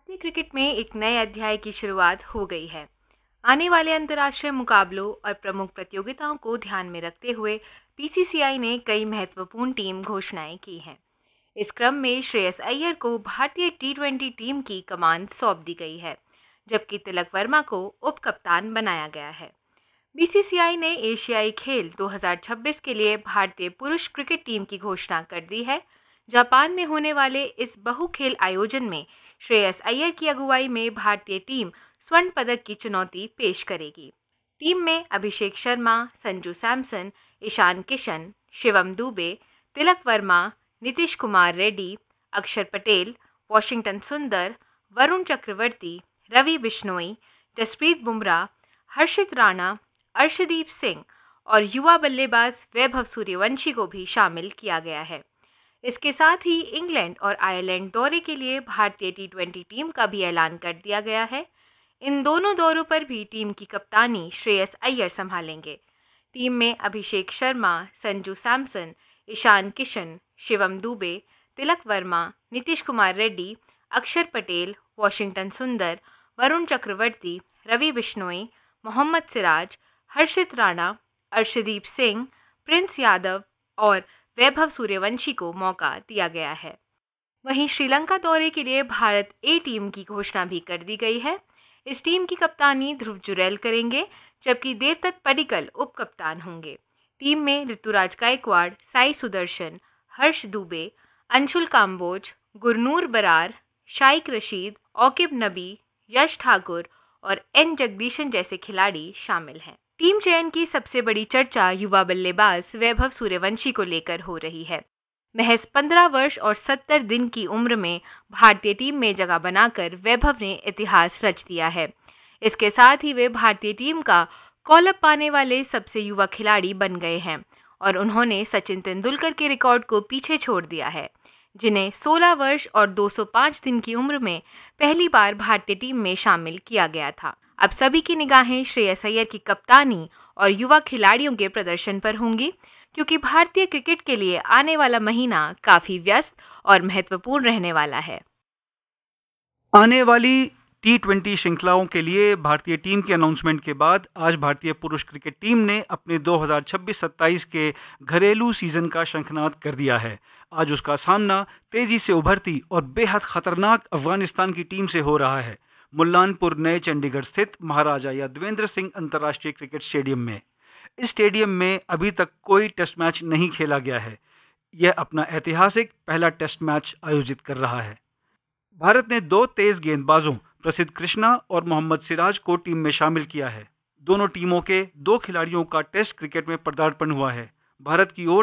भारतीय क्रिकेट में एक नए अध्याय की शुरुआत हो गई है। आने वाले अंतर्राष्ट्रीय मुकाबलों और प्रमुख प्रतियोगिताओं को ध्यान में रखते हुए बीसीसीआई ने कई महत्वपूर्ण टीम घोषणाएं की हैं। इस क्रम में श्रेयस अय्यर को भारतीय टी20 टीम की कमान सौंप दी गई है, जबकि तिलक वर्मा को उप कप्तान बनाया गया है। बीसीसीआई ने एशियाई खेल 2026 के लिए भारतीय पुरुष क्रिकेट टीम की घोषणा कर दी है। जापान में होने वाले इस बहुखेल आयोजन में श्रेयस अय्यर की अगुवाई में भारतीय टीम स्वर्ण पदक की चुनौती पेश करेगी। टीम में अभिषेक शर्मा, संजू सैमसन, ईशान किशन, शिवम दुबे, तिलक वर्मा, नीतीश कुमार रेड्डी, अक्षर पटेल, वॉशिंगटन सुंदर, वरुण चक्रवर्ती, रवि बिश्नोई, जसप्रीत बुमराह, हर्षित राणा, अर्शदीप सिंह और युवा बल्लेबाज वैभव सूर्यवंशी को भी शामिल किया गया है। इसके साथ ही इंग्लैंड और आयरलैंड दौरे के लिए भारतीय टी20 टीम का भी ऐलान कर दिया गया है। इन दोनों दौरों पर भी टीम की कप्तानी श्रेयस अय्यर संभालेंगे। टीम में अभिषेक शर्मा, संजू सैमसन, ईशान किशन, शिवम दुबे, तिलक वर्मा, नीतीश कुमार रेड्डी, अक्षर पटेल, वॉशिंगटन सुंदर, वरुण चक्रवर्ती, रवि बिश्नोई, मोहम्मद सिराज, हर्षित राणा, अर्शदीप सिंह, प्रिंस यादव और वैभव सूर्यवंशी को मौका दिया गया है। वहीं श्रीलंका दौरे के लिए भारत ए टीम की घोषणा भी कर दी गई है। इस टीम की कप्तानी ध्रुव जुरैल करेंगे, जबकि देवदत्त पडिक्कल उप कप्तान होंगे। टीम में ऋतुराज गायकवाड़, साई सुदर्शन, हर्ष दुबे, अंशुल काम्बोज, गुरनूर बरार, शाइक रशीद, औकिब नबी, यश ठाकुर और एन जगदीशन जैसे खिलाड़ी शामिल हैं। टीम चयन की सबसे बड़ी चर्चा युवा बल्लेबाज वैभव सूर्यवंशी को लेकर हो रही है। महज 15 वर्ष और 70 दिन की उम्र में भारतीय टीम में जगह बनाकर वैभव ने इतिहास रच दिया है। इसके साथ ही वे भारतीय टीम का कॉल अप पाने वाले सबसे युवा खिलाड़ी बन गए हैं और उन्होंने सचिन तेंदुलकर के रिकॉर्ड को पीछे छोड़ दिया है, जिन्हें 16 वर्ष और 205 दिन की उम्र में पहली बार भारतीय टीम में शामिल किया गया था। अब सभी की निगाहें श्रेयस अय्यर की कप्तानी और युवा खिलाड़ियों के प्रदर्शन पर होंगी, क्योंकि भारतीय क्रिकेट के लिए आने वाला महीना काफी व्यस्त और महत्वपूर्ण रहने वाला है। आने वाली टी20 श्रृंखलाओं के लिए भारतीय टीम के अनाउंसमेंट के बाद आज भारतीय पुरुष क्रिकेट टीम ने अपने 2026-27 के घरेलू सीजन का शंखनाद कर दिया है। आज उसका सामना तेजी से उभरती और बेहद खतरनाक अफगानिस्तान की टीम से हो रहा है, मुल्लानपुर नए चंडीगढ़ स्थित महाराजा यादवेंद्र सिंह अंतर्राष्ट्रीय क्रिकेट स्टेडियम में। इस स्टेडियम में अभी तक कोई टेस्ट मैच नहीं खेला गया है। यह अपना ऐतिहासिक पहला टेस्ट मैच आयोजित कर रहा है। भारत ने 2 तेज गेंदबाजों प्रसिद्ध कृष्णा और मोहम्मद सिराज को टीम में शामिल किया है। दोनों टीमों के 2 खिलाड़ियों का टेस्ट क्रिकेट में पदार्पण हुआ है। भारत की ओर